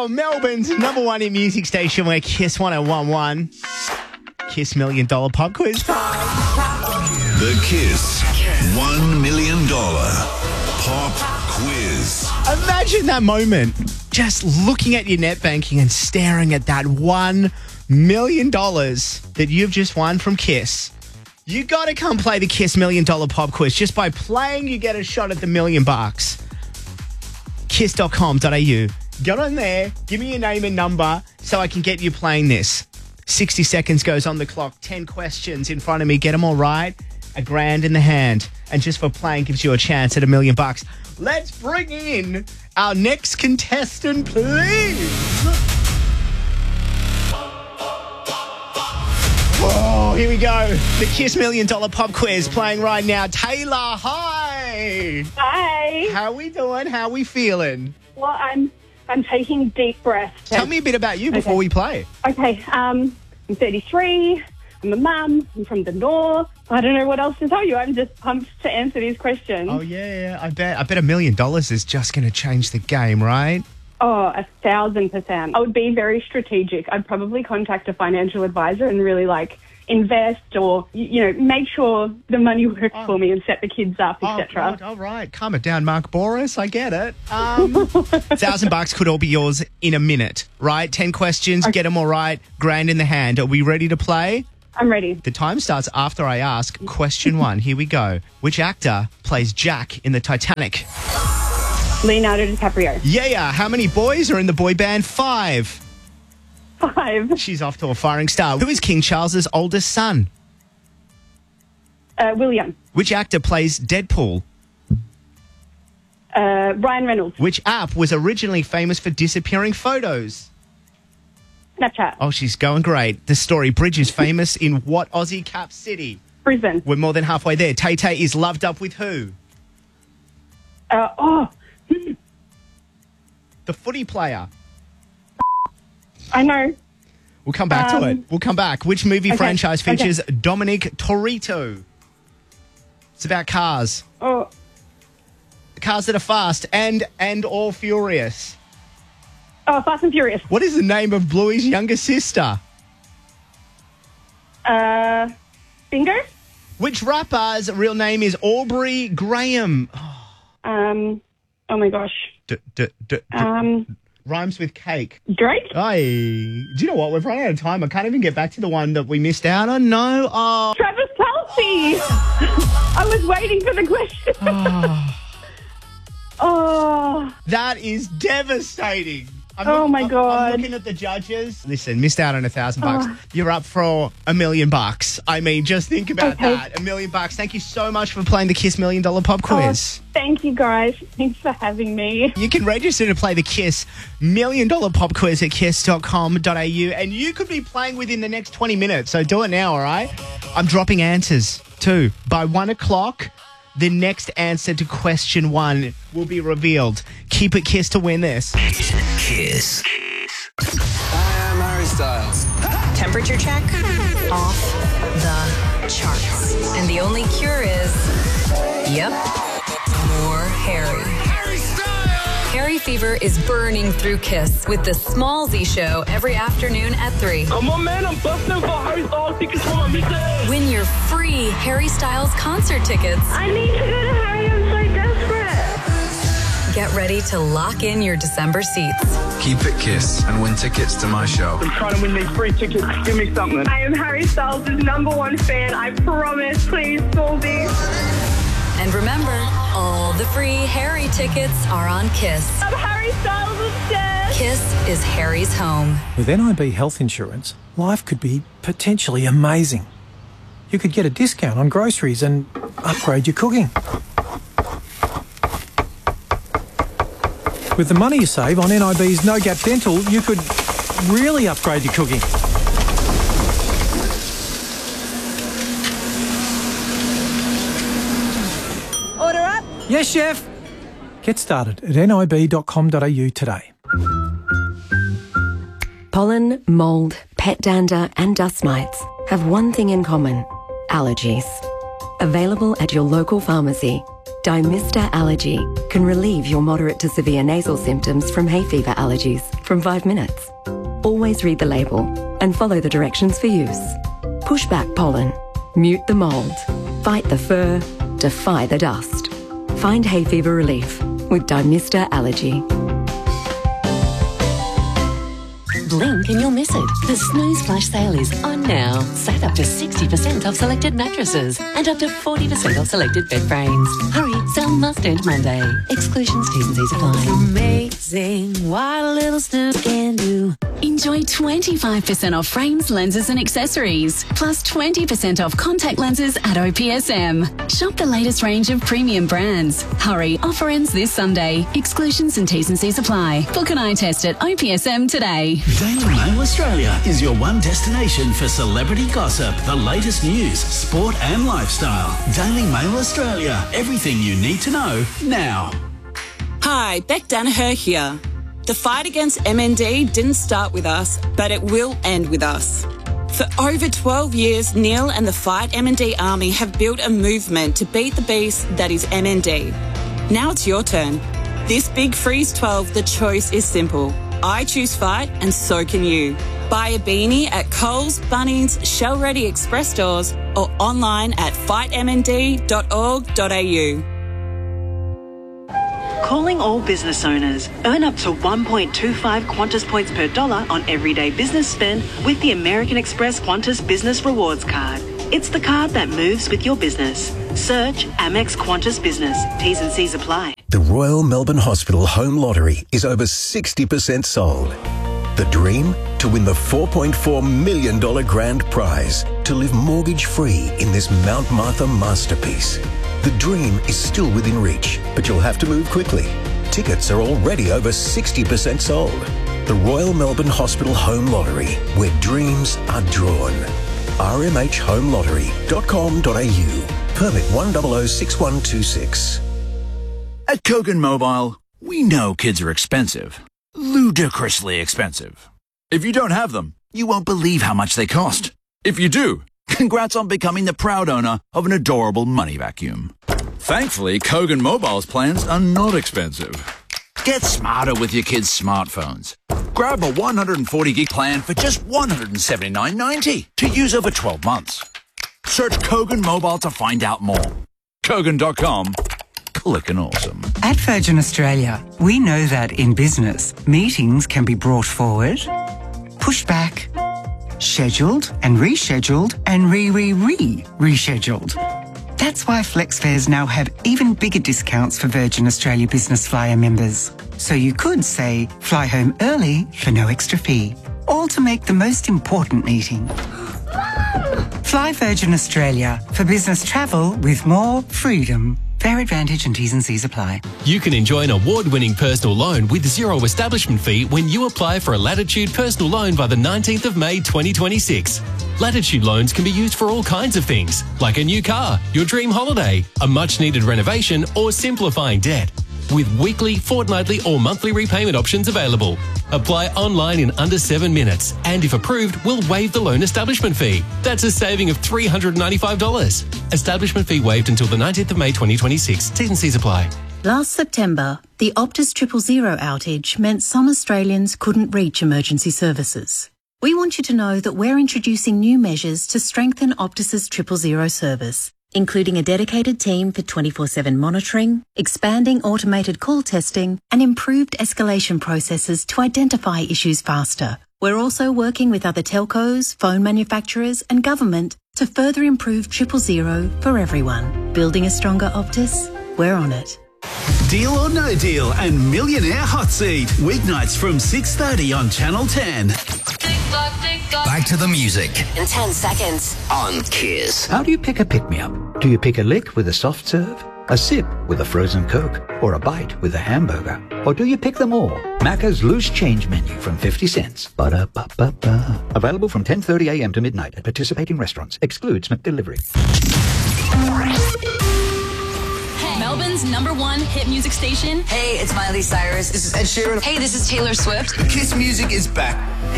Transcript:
Melbourne's number one in music station, where Kiss 1011. Kiss $1 Million Pop Quiz time. The Kiss $1 Million Pop Quiz. Imagine that moment, just looking at your net banking and staring at that $1 million that you've just won from Kiss. You got to come play the Kiss $1 Million Pop Quiz. Just by playing, you get a shot at the $1 million. Kiss.com.au. Get on there, give me your name and number so I can get you playing this. 60 seconds goes on the clock, 10 questions in front of me. Get them all right, $1,000 in the hand. And just for playing gives you a chance at $1 million. Let's bring in our next contestant, please. Oh, here we go. The Kiss $1 Million Pop Quiz playing right now. Taylor, hi. Hi. How we doing? How we feeling? Well, I'm taking deep breaths. Tell me a bit about you before we play. Okay, I'm 33. I'm a mum. I'm from the north. I don't know what else to tell you. I'm just pumped to answer these questions. Oh, yeah. I bet $1 million is just going to change the game, right? Oh, 1,000%. I would be very strategic. I'd probably contact a financial advisor and really invest or, make sure the money works for me and set the kids up, etc. All right. Calm it down, Mark Boris. I get it. $1,000 could all be yours in a minute, right? 10 questions, get them all right, $1,000 in the hand. Are we ready to play? I'm ready. The time starts after I ask question 1. Here we go. Which actor plays Jack in the Titanic? Leonardo DiCaprio. Yeah. How many boys are in the boy band 5? 5. She's off to a firing start. Who is King Charles's oldest son? William. Which actor plays Deadpool? Ryan Reynolds. Which app was originally famous for disappearing photos? Snapchat. Oh, she's going great. The story Bridge is famous in what Aussie cap city? Brisbane. We're more than halfway there. Tay-Tay is loved up with who? The footy player. I know. We'll come back to it. We'll come back. Which movie franchise features Dominic Toretto? It's about cars. Oh. Cars that are fast and all furious. Oh, Fast and Furious. What is the name of Bluey's younger sister? Bingo? Which rapper's real name is Aubrey Graham? Oh my gosh. Rhymes with cake. Drake? Hey, do you know what? We've run out of time. I can't even get back to the one that we missed out on. No. Oh. Travis Kelce. I was waiting for the question. Oh. That is devastating. Oh my God. I'm looking at the judges. Listen, missed out on $1,000. You're up for $1 million. I mean, just think about that. $1 million. Thank you so much for playing the Kiss $1 Million Pop Quiz. Thank you, guys. Thanks for having me. You can register to play the Kiss $1 Million Pop Quiz at kiss.com.au, and you could be playing within the next 20 minutes. So do it now, all right? I'm dropping answers too. By 1 o'clock, the next answer to question 1 will be revealed. Keep it Kiss to win this. Kiss. Hi, I'm Harry Styles. Temperature check off the charts. And the only cure is, more Harry. Harry fever is burning through Kiss with the Smallzy Show every afternoon at 3. Come on, man, I'm busting for Harry Styles tickets for my missus. Win your free Harry Styles concert tickets. I need to go to Harry. I'm so desperate. Get ready to lock in your December seats. Keep it Kiss and win tickets to my show. I'm trying to win these free tickets. Give me something. I am Harry Styles' #1 fan. I promise. Please, Smallzy. And remember, all the free Harry tickets are on Kiss. I'm Harry Styles obsessed. Kiss is Harry's home. With NIB Health Insurance, life could be potentially amazing. You could get a discount on groceries and upgrade your cooking. With the money you save on NIB's No Gap Dental, you could really upgrade your cooking. Order up. Yes, chef. Get started at nib.com.au today. Pollen, mould, pet dander and dust mites have one thing in common: allergies. Available at your local pharmacy, Dymista Allergy can relieve your moderate to severe nasal symptoms from hay fever allergies from 5 minutes. Always read the label and follow the directions for use. Push back pollen. Mute the mould. Fight the fur. Defy the dust. Find hay fever relief with Dymista Allergy. Blink and you'll miss it. The Snooze Flash sale is on now. Save up to 60% off selected mattresses and up to 40% off selected bed frames. Hurry, sale must end Monday. Exclusions, T's and C's apply. Amazing what a little snooze can do. Enjoy 25% off frames, lenses and accessories, plus 20% off contact lenses at OPSM. Shop the latest range of premium brands. Hurry, offer ends this Sunday. Exclusions and T's and C's apply. Book an eye test at OPSM today. Daily Mail Australia is your one destination for celebrity gossip, the latest news, sport and lifestyle. Daily Mail Australia. Everything you need to know now. Hi, Beck Danaher here. The fight against MND didn't start with us, but it will end with us. For over 12 years, Neil and the Fight MND Army have built a movement to beat the beast that is MND. Now it's your turn. This big Freeze 12, the choice is simple. I choose Fight and so can you. Buy a beanie at Coles, Bunnings, Shell Ready Express stores or online at fightmnd.org.au. Calling all business owners. Earn up to 1.25 Qantas points per dollar on everyday business spend with the American Express Qantas Business Rewards Card. It's the card that moves with your business. Search Amex Qantas Business. T's and C's apply. The Royal Melbourne Hospital Home Lottery is over 60% sold. The dream? To win the $4.4 million grand prize. To live mortgage-free in this Mount Martha masterpiece. The dream is still within reach, but you'll have to move quickly. Tickets are already over 60% sold. The Royal Melbourne Hospital Home Lottery, where dreams are drawn. rmhhomelottery.com.au. Permit 1006126. At Kogan Mobile, we know kids are expensive. Ludicrously expensive. If you don't have them, you won't believe how much they cost. If you do, congrats on becoming the proud owner of an adorable money vacuum. Thankfully, Kogan Mobile's plans are not expensive. Get smarter with your kids' smartphones. Grab a 140 gig plan for just $179.90 to use over 12 months. Search Kogan Mobile to find out more. Kogan.com. Clickin' awesome. At Virgin Australia, we know that in business, meetings can be brought forward, pushed back, scheduled and rescheduled and rescheduled. That's why FlexFares now have even bigger discounts for Virgin Australia Business Flyer members. So you could, say, fly home early for no extra fee, all to make the most important meeting. Fly Virgin Australia for business travel with more freedom. Fair advantage and T's and C's apply. You can enjoy an award-winning personal loan with zero establishment fee when you apply for a Latitude personal loan by the 19th of May 2026. Latitude loans can be used for all kinds of things, like a new car, your dream holiday, a much-needed renovation, or simplifying debt. With weekly, fortnightly, or monthly repayment options available. Apply online in under 7 minutes, and if approved, we'll waive the loan establishment fee. That's a saving of $395. Establishment fee waived until the 19th of May 2026. T's and C's apply. Last September, the Optus 000 outage meant some Australians couldn't reach emergency services. We want you to know that we're introducing new measures to strengthen Optus's 000 service, including a dedicated team for 24/7 monitoring, expanding automated call testing, and improved escalation processes to identify issues faster. We're also working with other telcos, phone manufacturers, and government to further improve 000 for everyone. Building a stronger Optus? We're on it. Deal or No Deal and Millionaire Hot Seat. Weeknights from 6:30 on Channel 10. Back to the music. In 10 seconds. On Kiss. How do you pick a pick-me-up? Do you pick a lick with a soft serve, a sip with a frozen Coke, or a bite with a hamburger? Or do you pick them all? Macca's Loose Change Menu from 50 cents. Ba-da-ba-ba-ba. Available from 10:30 a.m. to midnight at participating restaurants. Excludes McDelivery. Melbourne's #1 hit music station. Hey, it's Miley Cyrus. This is Ed Sheeran. Hey, this is Taylor Swift. Kiss music is back.